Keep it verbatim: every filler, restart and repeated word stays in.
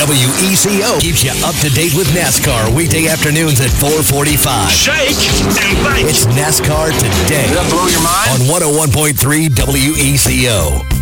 W E C O keeps you up to date with NASCAR weekday afternoons at four forty-five. Shake and bake. It's NASCAR Today. Did that blow your mind? On one oh one point three W E C O.